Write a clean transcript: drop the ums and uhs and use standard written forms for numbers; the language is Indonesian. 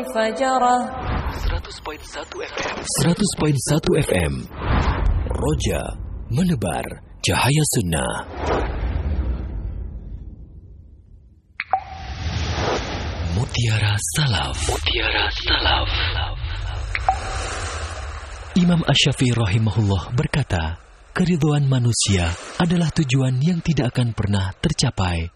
فجرة 100.1 FM Roja menebar cahaya sunnah. Mutiara Salaf. Imam Asy-Syafi'i rahimahullah berkata, keridhaan manusia adalah tujuan yang tidak akan pernah tercapai